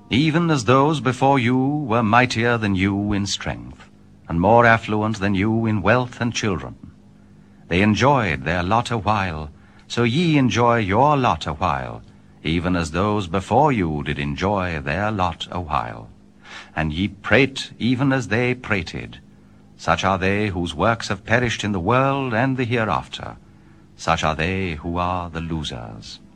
even as those before you were mightier than you in strength, and more affluent than you in wealth and children. They enjoyed their lot a while, so ye enjoy your lot a while, even as those before you did enjoy their lot a while. And ye prate even as they prated. Such are they whose works have perished in the world and the hereafter. Such are they who are the losers.